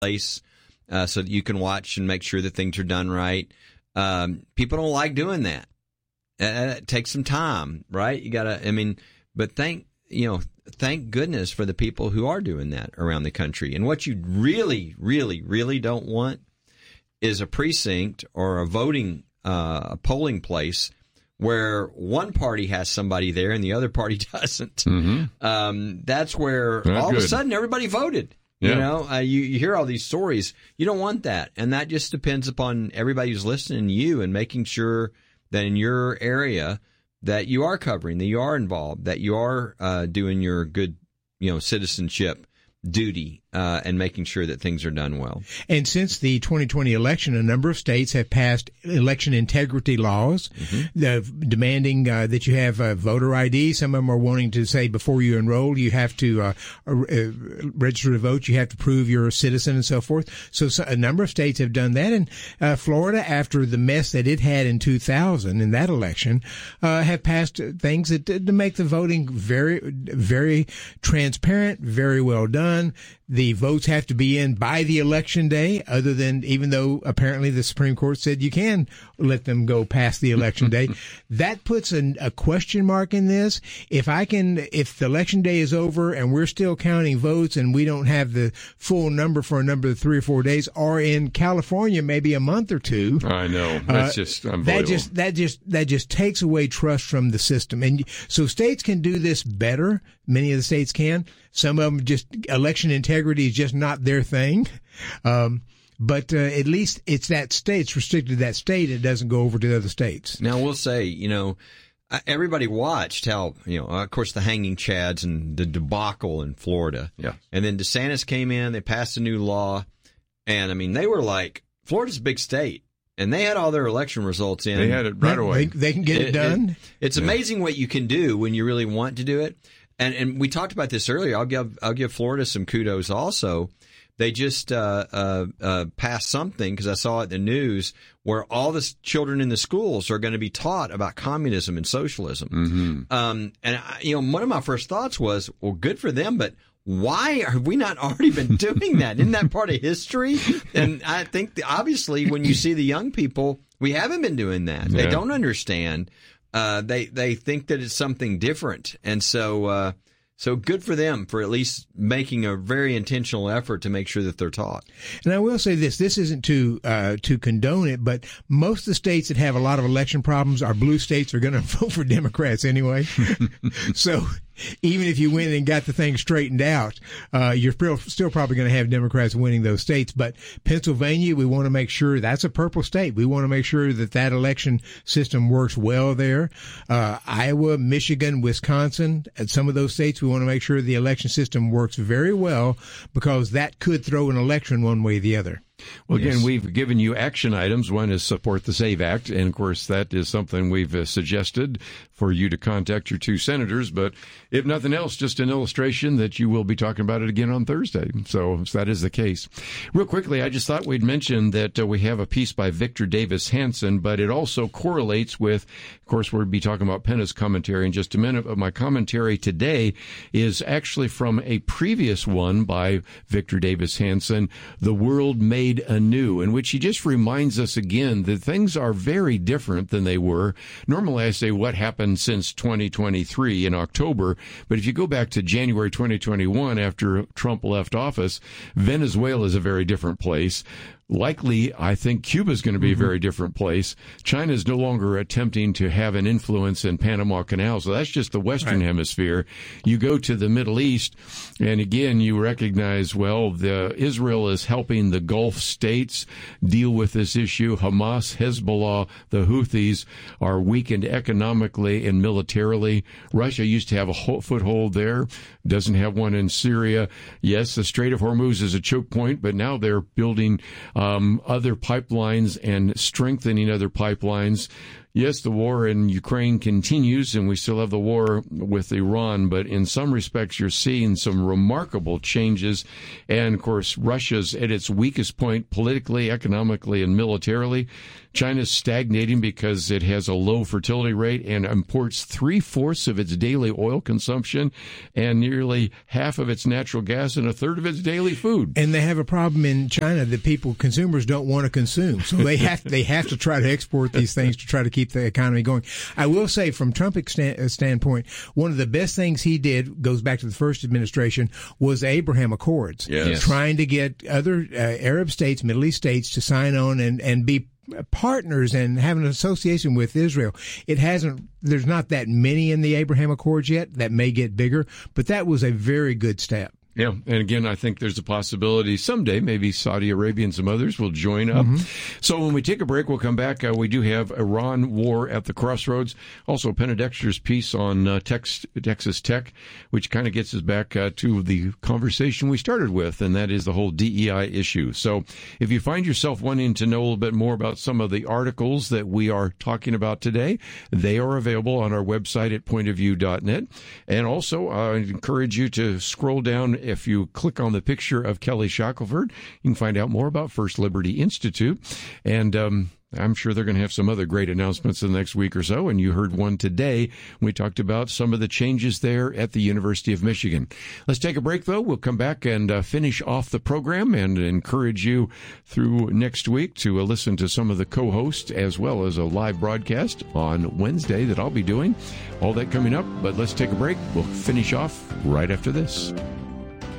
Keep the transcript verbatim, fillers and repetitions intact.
place uh, so that you can watch and make sure that things are done right. Um, people don't like doing that. Uh, it takes some time, right? You gotta, I mean, but thank, you know, thank goodness for the people who are doing that around the country. And what you really, really, really don't want is a precinct or a voting, uh, a polling place where one party has somebody there and the other party doesn't. Mm-hmm. Um, that's where Not all good. of a sudden everybody voted. Yeah. You know, uh, you, you hear all these stories. You don't want that. And that just depends upon everybody who's listening to you and making sure that in your area that you are covering, that you are involved, that you are uh, doing your good, you know, citizenship duty uh, and making sure that things are done well. And since the twenty twenty election, a number of states have passed election integrity laws, mm-hmm. the, demanding uh, that you have uh, voter I D. Some of them are wanting to say before you enroll, you have to uh, uh, register to vote, you have to prove you're a citizen and so forth. So, so a number of states have done that. And uh, Florida, after the mess that it had in two thousand in that election, uh, have passed things that to make the voting very, very transparent, very well done. The votes have to be in by the election day, other than, even though apparently the Supreme Court said you can let them go past the election day. That puts a, a question mark in this. If I can, if the election day is over and we're still counting votes and we don't have the full number for a number of three or four days, or in California, maybe a month or two. I know. That's uh, just unbelievable. That just, that just, that just takes away trust from the system. And so states can do this better. Many of the states can. Some of them just, election integrity is just not their thing. Um, but uh, at least it's that state, it's restricted to that state. It doesn't go over to other states. Now, we'll say, you know, everybody watched how, you know, of course, the hanging chads and the debacle in Florida. Yeah. And then DeSantis came in, they passed a new law. And, I mean, they were like, Florida's a big state. And they had all their election results in. They had it right away. They, they can get it, it done. It, it's yeah. amazing what you can do when you really want to do it. And and we talked about this earlier. I'll give I'll give Florida some kudos also. They just uh, uh, uh, passed something, because I saw it in the news, where all the children in the schools are going to be taught about communism and socialism. Mm-hmm. Um, and I, you know, one of my first thoughts was, well, good for them, but why have we not already been doing that? Isn't that part of history? And I think the, obviously when you see the young people, we haven't been doing that. Yeah. They don't understand. Uh, they, they think that it's something different. And so, uh, so good for them for at least making a very intentional effort to make sure that they're taught. And I will say this, this isn't to, uh, to condone it, but most of the states that have a lot of election problems are blue states, are going to vote for Democrats anyway. So even if you went and got the thing straightened out, uh, you're still, still probably going to have Democrats winning those states. But Pennsylvania, we want to make sure that's a purple state. We want to make sure that that election system works well there. Uh, Iowa, Michigan, Wisconsin, and some of those states, we want to make sure the election system works very well, because that could throw an election one way or the other. Well, again, yes. we've given you action items. One is support the SAVE Act. And, of course, that is something we've uh, suggested for you to contact your two senators. But if nothing else, just an illustration that you will be talking about it again on Thursday. So, so that is the case. Real quickly, I just thought we'd mention that uh, we have a piece by Victor Davis Hanson, but it also correlates with, of course, we'll be talking about Penna's commentary in just a minute. But my commentary today is actually from a previous one by Victor Davis Hanson, The World Made Anew, in which he just reminds us again that things are very different than they were. Normally I say what happened since twenty twenty-three in October, but if you go back to January twenty twenty-one, after Trump left office, Venezuela is a very different place. Likely, I think Cuba is going to be mm-hmm. a very different place. China is no longer attempting to have an influence in Panama Canal, so that's just the Western right. Hemisphere. You go to the Middle East, and again, you recognize, well, the Israel is helping the Gulf states deal with this issue. Hamas, Hezbollah, the Houthis are weakened economically and militarily. Russia used to have a foothold there, doesn't have one in Syria. Yes, the Strait of Hormuz is a choke point, but now they're building Um, other pipelines and strengthening other pipelines. Yes, the war in Ukraine continues, and we still have the war with Iran, but in some respects you're seeing some remarkable changes. And, of course, Russia's at its weakest point politically, economically, and militarily. China's stagnating because it has a low fertility rate and imports three-fourths of its daily oil consumption and nearly half of its natural gas and a third of its daily food. And they have a problem in China that people, consumers don't want to consume. So they have, they have to try to export these things to try to keep the economy going. I will say, from Trump's stand, standpoint, one of the best things he did, goes back to the first administration, was the Abraham Accords. Yes. Trying to get other uh, Arab states, Middle East states to sign on and, and be partners and have an association with Israel. It hasn't, there's not that many in the Abraham Accords yet. That may get bigger, but that was a very good step. Yeah, and again, I think there's a possibility someday maybe Saudi Arabia and some others will join up. Mm-hmm. So when we take a break, we'll come back. Uh, we do have Iran war at the crossroads. Also, Penna Dexter's piece on uh, Tex- Texas Tech, which kind of gets us back uh, to the conversation we started with, and that is the whole D E I issue. So if you find yourself wanting to know a little bit more about some of the articles that we are talking about today, they are available on our website at point of view dot net. And also, I encourage you to scroll down. If you click on the picture of Kelly Shackelford, you can find out more about First Liberty Institute. And um, I'm sure they're going to have some other great announcements in the next week or so. And you heard one today. We talked about some of the changes there at the University of Michigan. Let's take a break, though. We'll come back and uh, finish off the program and encourage you through next week to uh, listen to some of the co-hosts as well as a live broadcast on Wednesday that I'll be doing. All that coming up. But let's take a break. We'll finish off right after this.